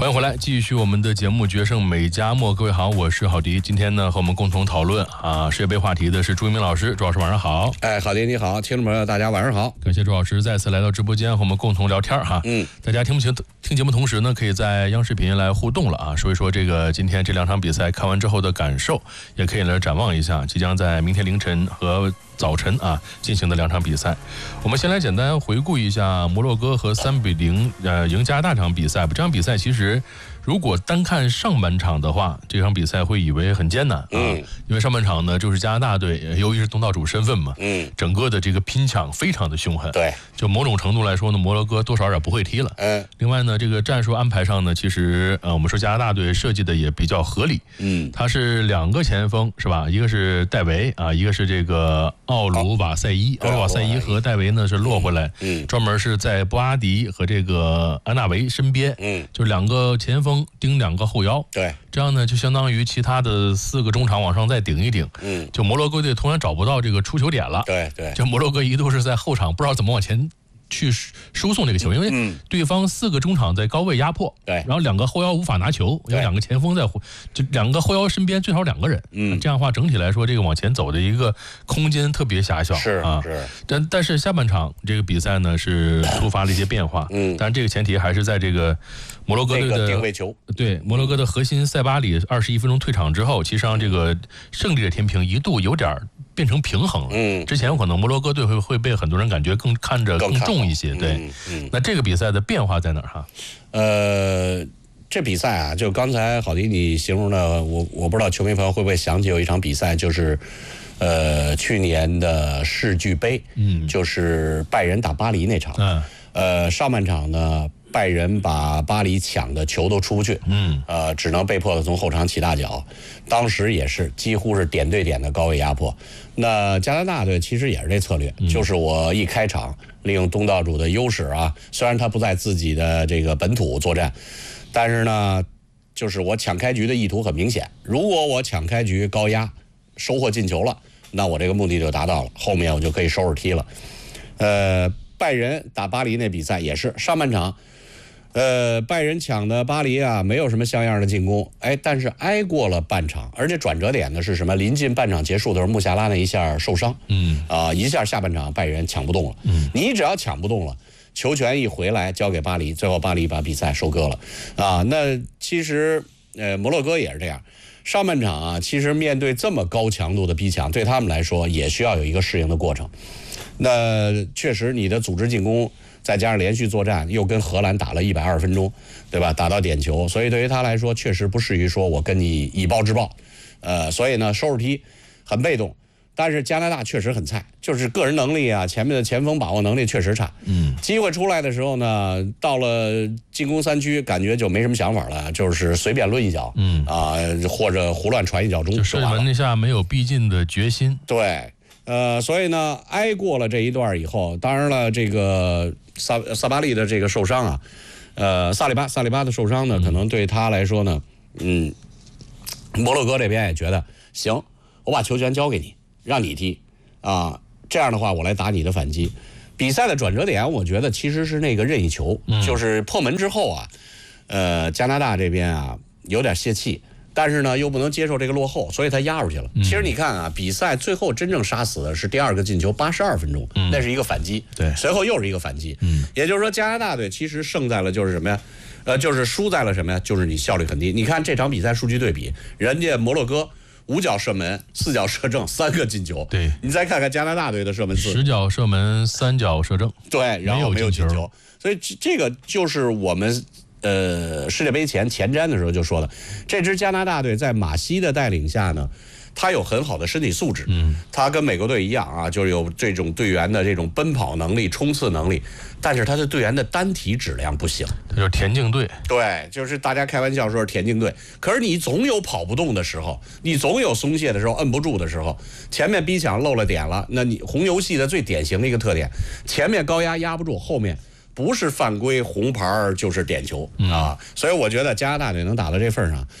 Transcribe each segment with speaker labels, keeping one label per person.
Speaker 1: 欢迎回来，继续我们的节目《决胜美加墨》。各位好，我是郝迪。今天呢，和我们共同讨论世界杯话题的是朱一鸣老师。朱老师晚上好。
Speaker 2: 郝迪你好，听众朋友大家晚上好。
Speaker 1: 感谢朱老师再次来到直播间和我们共同聊天哈。大家听节目同时呢，可以在央视频来互动了啊，说一说这个今天这两场比赛看完之后的感受，也可以来展望一下即将在明天凌晨和早晨进行的两场比赛。我们先来简单回顾一下摩洛哥和3-0赢加拿大这场比赛吧。这场比赛其实如果单看上半场的话，这场比赛会以为很艰难因为上半场呢就是加拿大队由于是东道主身份嘛，整个的这个拼抢非常的凶狠。
Speaker 2: 对，
Speaker 1: 就某种程度来说呢，摩洛哥多少有点不会踢了。另外呢，这个战术安排上呢，其实我们说加拿大队设计的也比较合理。他是两个前锋是吧？一个是戴维一个是这个奥鲁瓦塞伊和戴维呢是落回来，专门是在布阿迪和这个安纳维身边，就两个前锋盯两个后腰，
Speaker 2: 对，
Speaker 1: 这样呢就相当于其他的4个中场往上再顶一顶，就摩洛哥队突然找不到这个出球点了，
Speaker 2: 对，
Speaker 1: 就摩洛哥一度是在后场不知道怎么往前去输送这个球，因为对方4个中场在高位压迫，
Speaker 2: 对，
Speaker 1: 然后2个后腰无法拿球，有2个前锋在，就2个后腰身边最少2个人，这样的话整体来说这个往前走的一个空间特别狭小，
Speaker 2: 是。
Speaker 1: 但是下半场这个比赛呢是突发了一些变化，但是这个前提还是在这个摩洛哥队的
Speaker 2: 定位球，
Speaker 1: 对，摩洛哥的核心塞巴里21分钟退场之后，其实让这个胜利的天平一度有点变成平衡了。之前有可能摩洛哥队会被很多人感觉看着更重一些，对。那这个比赛的变化在哪儿哈？
Speaker 2: 这比赛就刚才郝迪你形容的，我不知道球迷朋友会不会想起有一场比赛，就是去年的世俱杯，就是拜仁打巴黎那场。上半场呢，拜仁把巴黎抢的球都出不去，只能被迫的从后场起大脚。当时也是几乎是点对点的高位压迫。那加拿大队其实也是这策略，就是我一开场利用东道主的优势虽然他不在自己的这个本土作战，但是呢，就是我抢开局的意图很明显。如果我抢开局高压收获进球了，那我这个目的就达到了，后面我就可以收拾踢了。拜仁打巴黎那比赛也是上半场，拜仁抢的巴黎没有什么像样的进攻，但是挨过了半场，而且转折点呢是什么？临近半场结束的时候，穆夏拉那一下受伤，一下下半场拜仁抢不动了，你只要抢不动了，球权一回来交给巴黎，最后巴黎把比赛收割了，那其实摩洛哥也是这样。上半场其实面对这么高强度的逼抢，对他们来说也需要有一个适应的过程。那确实你的组织进攻再加上连续作战，又跟荷兰打了120分钟，对吧？打到点球，所以对于他来说确实不适于说我跟你以暴制暴，所以呢收拾踢很被动。但是加拿大确实很菜，就是个人能力前面的前锋把握能力确实差。机会出来的时候呢，到了进攻3区，感觉就没什么想法了，就是随便抡一脚，或者胡乱传一脚中，
Speaker 1: 就射门那下没有逼近的决心。
Speaker 2: 对，所以呢，挨过了这一段以后，当然了，这个萨巴利的这个受伤萨里巴的受伤呢，可能对他来说呢，摩洛哥这边也觉得行，我把球权交给你。让你踢这样的话我来打你的反击。比赛的转折点我觉得其实是那个任意球，就是破门之后加拿大这边有点泄气，但是呢又不能接受这个落后，所以他压出去了。其实你看比赛最后真正杀死的是第2个进球82分钟，那是一个反击，对，随后又是一个反击，也就是说加拿大队其实胜在了就是什么呀？就是输在了什么呀？就是你效率很低。你看这场比赛数据对比，人家摩洛哥5脚射门，4脚射正，3个进球。对，你再看看加拿大队的射门次
Speaker 1: ，10脚射门，3脚射正，
Speaker 2: 对，然后没有进球。所以这个就是我们世界杯前瞻的时候就说的，这支加拿大队在马西的带领下呢，他有很好的身体素质，他跟美国队一样就是有这种队员的这种奔跑能力、冲刺能力，但是他的队员的单体质量不行。
Speaker 1: 他就是田径队，
Speaker 2: 对，就是大家开玩笑说是田径队，可是你总有跑不动的时候，你总有松懈的时候，摁不住的时候，前面逼抢漏了点了，那你红牛系的最典型的一个特点，前面高压不住，后面不是犯规红牌就是点球所以我觉得加拿大队能打到这份上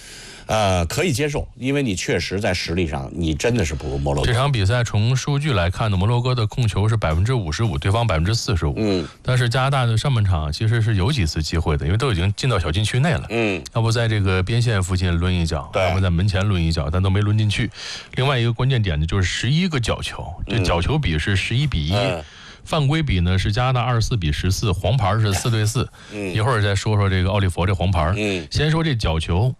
Speaker 2: 可以接受，因为你确实在实力上你真的是不如摩洛哥。
Speaker 1: 这场比赛从数据来看呢，摩洛哥的控球是55%，对方45%。但是加拿大的上半场其实是有几次机会的，因为都已经进到小禁区内了。要不在这个边线附近抡一脚，要不在门前抡一脚，但都没抡进去。另外一个关键点呢，就是11个角球，这角球比是11-1。犯规比呢是加拿大24-14，黄牌是4对4。一会儿再说说这个奥利佛这黄牌。先说这角球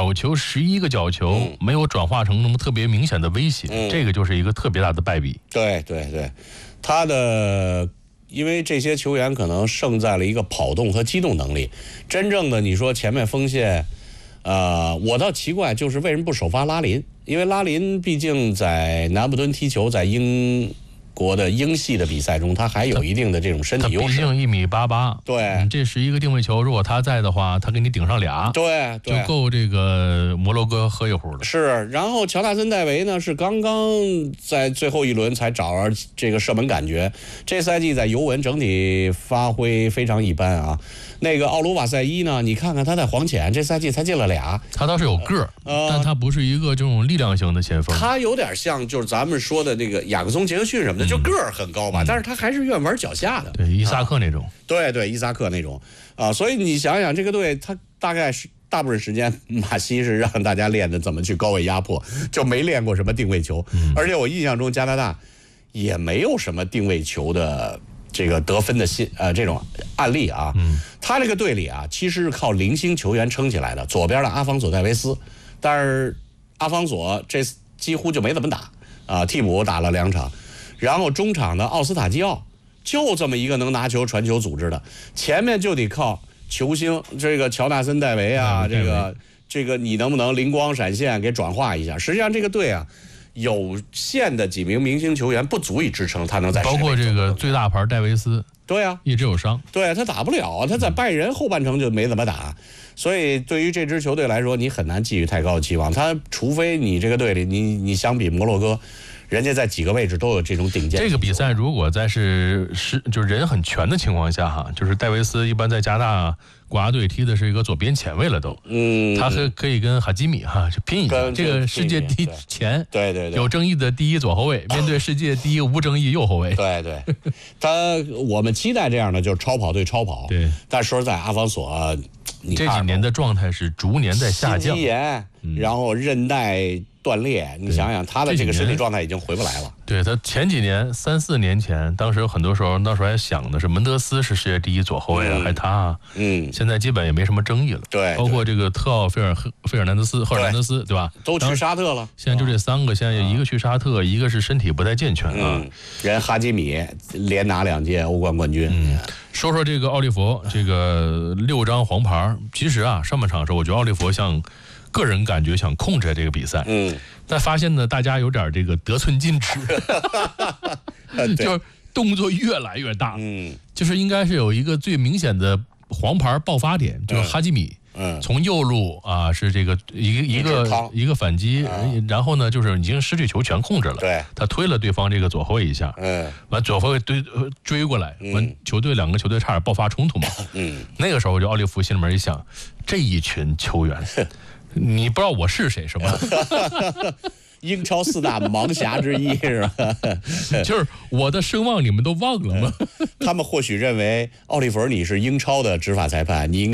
Speaker 1: ，11个角球没有转化成那么特别明显的威胁，这个就是一个特别大的败笔。
Speaker 2: 对，他的因为这些球员可能胜在了一个跑动和机动能力，真正的你说前面锋线，我倒奇怪，就是为什么不首发拉林？因为拉林毕竟在南安普敦踢球，在英国的英系的比赛中，他还有一定的这种身体优势。
Speaker 1: 毕竟1.88米。对，这是一个定位球，如果他在的话，他给你顶上俩，
Speaker 2: 对，
Speaker 1: 就够这个摩洛哥喝一壶了。
Speaker 2: 是，然后乔纳森·戴维呢是刚刚在最后一轮才找着这个射门感觉，这赛季在尤文整体发挥非常一般啊。那个奥卢瓦塞伊呢，你看看他在黄潜这赛季才进了俩，
Speaker 1: 他倒是有个儿，但他不是一个这种力量型的前锋。
Speaker 2: 他有点像就是咱们说的那个雅克松·杰克逊什么的，就个儿很高吧，但是他还是愿玩脚下的。
Speaker 1: 对，伊萨克那种。
Speaker 2: 对，伊萨克那种啊，所以你想想这个队，他大概是大部分时间马西是让大家练的怎么去高位压迫，就没练过什么定位球。而且我印象中加拿大也没有什么定位球的这个得分的这种案例啊。他这个队里啊，其实是靠零星球员撑起来的。左边的阿方索·戴维斯，但是阿方索这几乎就没怎么打啊，替补打了2场。然后中场的奥斯塔基奥，就这么一个能拿球传球组织的，前面就得靠球星这个乔纳森·戴维啊，这个你能不能灵光闪现给转化一下？实际上这个队啊，有限的几名明星球员不足以支撑他能在
Speaker 1: 包括这个最大牌戴维斯。
Speaker 2: 对啊，
Speaker 1: 一直有伤，
Speaker 2: 对他打不了，他在拜仁后半程就没怎么打，所以对于这支球队来说，你很难寄予太高的期望。他除非你这个队里，你相比摩洛哥，人家在几个位置都有这种顶尖。
Speaker 1: 这个比赛如果在就是人很全的情况下哈，就是戴维斯一般在加拿大国家队踢的是一个左边前卫了都，他可以跟哈基米哈去拼一下，这个世界第一前，
Speaker 2: 对，
Speaker 1: 有争议的第一左后卫，面对世界第一无争议右后卫，
Speaker 2: 对，我们期待这样的就是超跑对超跑，
Speaker 1: 对，
Speaker 2: 但说实在，阿方索，
Speaker 1: 这几年的状态是逐年在下降，
Speaker 2: 心肌炎，然后韧带断裂，你想想他的这个身体状态已经回不来了。
Speaker 1: 对，他前几年3、4年前，当时有很多时候还想的是门德斯是世界第一左后卫啊，还他，现在基本也没什么争议了。
Speaker 2: 对，
Speaker 1: 包括这个特奥赫尔南德斯，对吧？
Speaker 2: 都去沙特了。
Speaker 1: 现在就这3个，现在一个去沙特，一个是身体不太健全啊。
Speaker 2: 人哈基米连拿2届欧冠冠军。
Speaker 1: 说说这个奥利佛，这个6张黄牌，其实啊，上半场的时候，我觉得奥利佛个人感觉想控制这个比赛，但发现呢，大家有点这个得寸进尺，就是动作越来越大，就是应该是有一个最明显的黄牌爆发点，就是哈基米，从右路啊是这个一个反击，然后呢就是已经失去球权控制了，
Speaker 2: 对，
Speaker 1: 他推了对方这个左后卫一下，完左后卫追过来，完2个球队差点爆发冲突嘛，那个时候就奥利弗心里面一想，这一群球员。你不知道我是谁是吧？
Speaker 2: 英超4大盲侠之一是吧？
Speaker 1: 就是我的声望你们都忘了吗？
Speaker 2: 他们或许认为奥利弗你是英超的执法裁判，你应该。